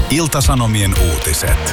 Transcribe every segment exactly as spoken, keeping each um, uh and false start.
Ilta-Sanomien uutiset.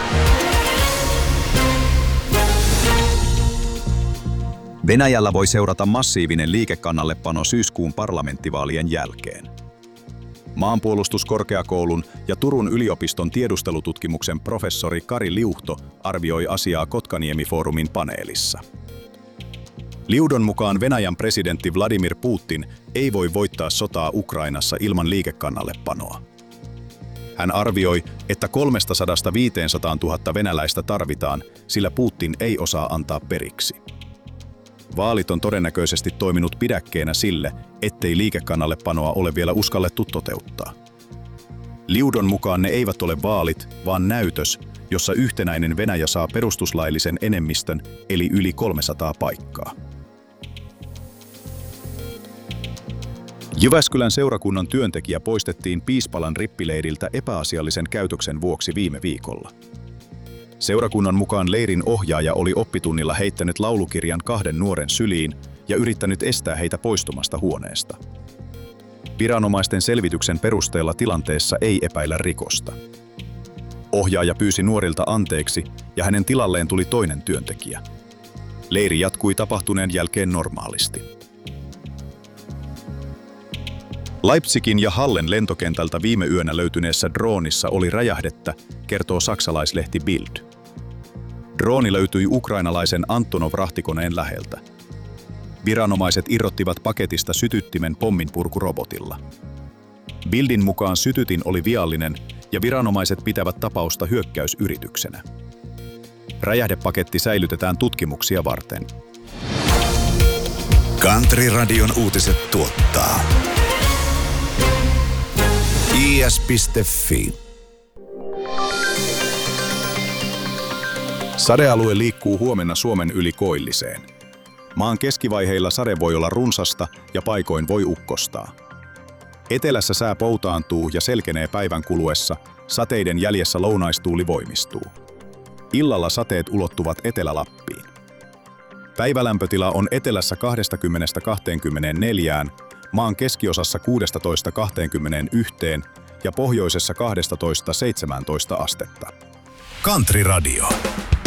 Venäjällä voi seurata massiivinen liikekannallepano syyskuun parlamenttivaalien jälkeen. Maanpuolustuskorkeakoulun ja Turun yliopiston tiedustelututkimuksen professori Kari Liuhto arvioi asiaa Kotkaniemi-foorumin paneelissa. Liudon mukaan Venäjän presidentti Vladimir Putin ei voi voittaa sotaa Ukrainassa ilman liikekannallepanoa. Hän arvioi, että kolmestasadasta viiteensataantuhanteen venäläistä tarvitaan, sillä Putin ei osaa antaa periksi. Vaalit on todennäköisesti toiminut pidäkkeenä sille, ettei liikekannallepanoa ole vielä uskallettu toteuttaa. Liudon mukaan ne eivät ole vaalit, vaan näytös, jossa yhtenäinen Venäjä saa perustuslaillisen enemmistön, eli yli kolmesataa paikkaa. Jyväskylän seurakunnan työntekijä poistettiin Piispalan rippileiriltä epäasiallisen käytöksen vuoksi viime viikolla. Seurakunnan mukaan leirin ohjaaja oli oppitunnilla heittänyt laulukirjan kahden nuoren syliin ja yrittänyt estää heitä poistumasta huoneesta. Viranomaisten selvityksen perusteella tilanteessa ei epäillä rikosta. Ohjaaja pyysi nuorilta anteeksi ja hänen tilalleen tuli toinen työntekijä. Leiri jatkui tapahtuneen jälkeen normaalisti. Leipzigin ja Hallen lentokentältä viime yönä löytyneessä droonissa oli räjähdettä, kertoo saksalaislehti Bild. Drooni löytyi ukrainalaisen Antonov-rahtikoneen läheltä. Viranomaiset irrottivat paketista sytyttimen pomminpurkurobotilla. Bildin mukaan sytytin oli viallinen ja viranomaiset pitävät tapausta hyökkäysyrityksenä. Räjähdepaketti säilytetään tutkimuksia varten. Country Radion uutiset tuottaa i s piste f i. Sadealue liikkuu huomenna Suomen yli koilliseen. Maan keskivaiheilla sade voi olla runsasta ja paikoin voi ukkostaa. Etelässä sää poutaantuu ja selkenee päivän kuluessa, sateiden jäljessä lounaistuuli voimistuu. Illalla sateet ulottuvat Etelä-Lappiin. Päivälämpötila on etelässä kaksikymmentä kaksikymmentäneljä, maan keskiosassa kuusitoista kaksikymmentäyksi ja pohjoisessa kaksitoista seitsemäntoista astetta. Country Radio.